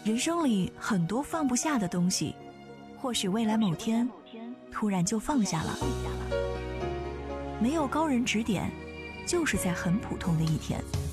人生里很多放不下的东西，或许未来某天突然就放下了。没有高人指点，就是在很普通的一天。